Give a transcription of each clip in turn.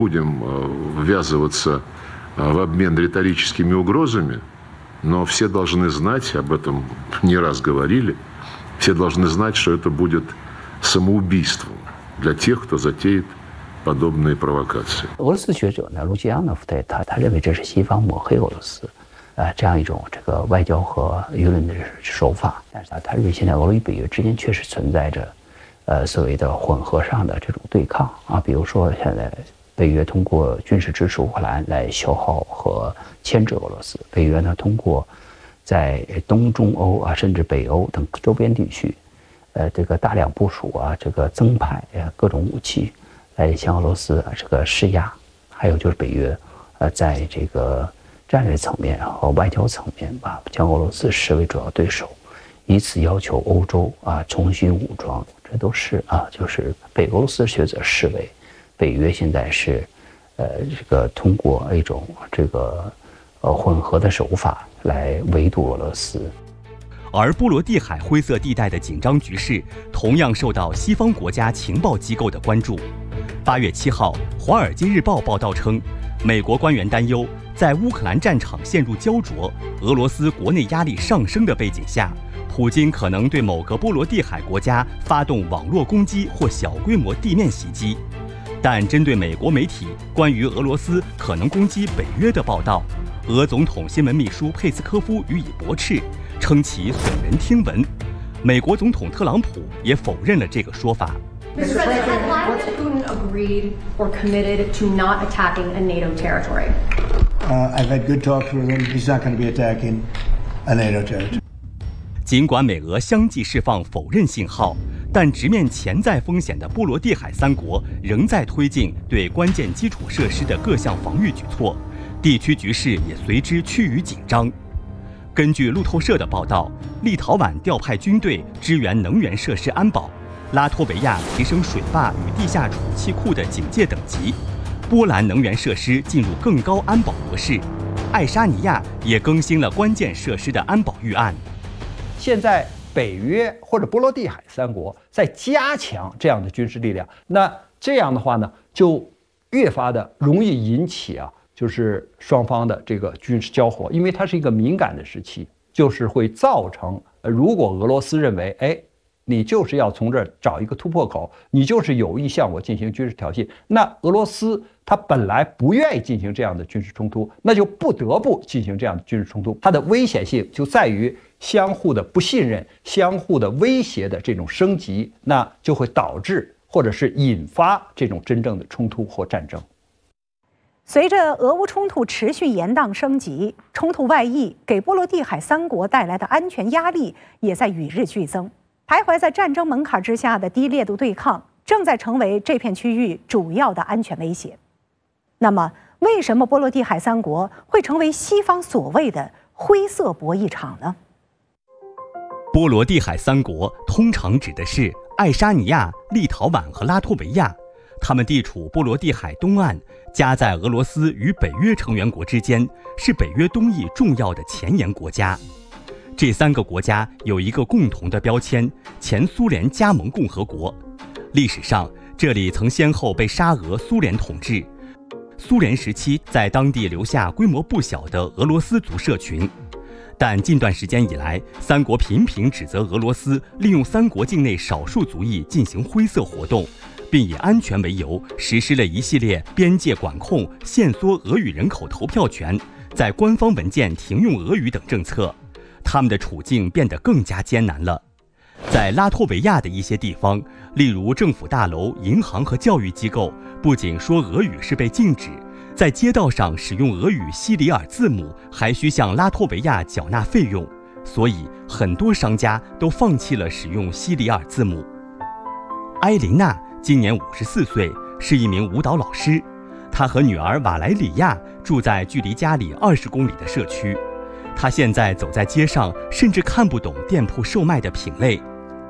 Будем ввязываться в обмен риторическими угрозами, но все должны знать, об этом не раз говорили, все должны знать, что это будет самоубийством для тех, кто затеет подобные провокации. 俄罗斯学者呢，卢吉扬诺夫他认为这是西方抹黑俄罗斯，这样一种这个外交和舆论的手法。但是他认为现在俄罗与北约之间确实存在着，所谓的混合上的这种对抗啊，比如说现在北约通过军事支持乌克兰来消耗和牵制俄罗斯，北约呢通过在东中欧啊甚至北欧等周边地区，这个大量部署啊这个增派各种武器。 来向俄罗斯这个施压，还有就是北约，在这个战略层面和外交层面吧，将俄罗斯视为主要对手，以此要求欧洲啊重新武装，这都是就是被俄罗斯学者视为北约现在是，这个通过一种这个混合的手法来围堵俄罗斯。 而波罗的海灰色地带的紧张局势，同样受到西方国家情报机构的关注。8月7号，《华尔街日报》报道称，美国官员担忧，在乌克兰战场陷入焦灼、俄罗斯国内压力上升的背景下，普京可能对某个波罗的海国家发动网络攻击或小规模地面袭击。但针对美国媒体关于俄罗斯可能攻击北约的报道，俄总统新闻秘书佩斯科夫予以驳斥。 称其耸人听闻，美国总统特朗普也否认了这个说法。 Mr. President, has Putin agreed or committed to not attacking a NATO territory? I've had good talks with him. He's not going to be attacking a NATO territory. 尽管美俄相继释放否认信号，但直面潜在风险的波罗的海3国仍在推进对关键基础设施的各项防御举措，地区局势也随之趋于紧张。 根据路透社的报道，立陶宛调派军队支援能源设施安保，拉脱维亚提升水坝与地下储气库的警戒等级，波兰能源设施进入更高安保模式，爱沙尼亚也更新了关键设施的安保预案。 现在北约或者波罗的海3国在加强这样的军事力量，那这样的话呢，就越发的容易引起就是双方的这个军事交火，因为它是一个敏感的时期，就是会造成，如果俄罗斯认为，你就是要从这儿找一个突破口，你就是有意向我进行军事挑衅，那俄罗斯它本来不愿意进行这样的军事冲突，那就不得不进行这样的军事冲突，它的危险性就在于相互的不信任、相互的威胁的这种升级，那就会导致或者是引发这种真正的冲突或战争。 随着俄乌冲突持续延宕升级，冲突外溢给波罗的海3国带来的安全压力也在与日俱增。徘徊在战争门槛之下的低烈度对抗，正在成为这片区域主要的安全威胁。那么，为什么波罗的海3国会成为西方所谓的灰色博弈场呢？ 波罗的海3国通常指的是爱沙尼亚、立陶宛和拉脱维亚。 他们地处波罗的海东岸，夹在俄罗斯与北约成员国之间，是北约东翼重要的前沿国家。这3个国家有一个共同的标签：前苏联加盟共和国。历史上，这里曾先后被沙俄苏联统治。苏联时期在当地留下规模不小的俄罗斯族社群。但近段时间以来，3国频频指责俄罗斯利用3国境内少数族裔进行灰色活动。 并以安全为由，实施了一系列边界管控、限缩俄语人口投票权、在官方文件停用俄语等政策，他们的处境变得更加艰难了。在拉脱维亚的一些地方，例如政府大楼、银行和教育机构，不仅说俄语是被禁止，在街道上使用俄语西里尔字母，还需向拉脱维亚缴纳费用，所以很多商家都放弃了使用西里尔字母。埃琳娜 今年54岁，是一名舞蹈老师。她和女儿瓦莱里亚住在距离家里20公里的社区。她现在走在街上，甚至看不懂店铺售卖的品类。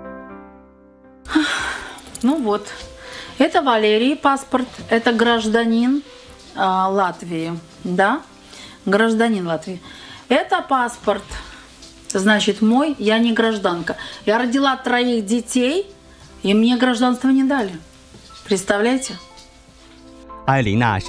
Ну вот, это Валерий паспорт, это гражданин Латвии, да, гражданин Латвии. Это паспорт, значит мой, я не гражданка. Я родила 3 детей. И мне гражданство не дали. Представляете? 埃琳娜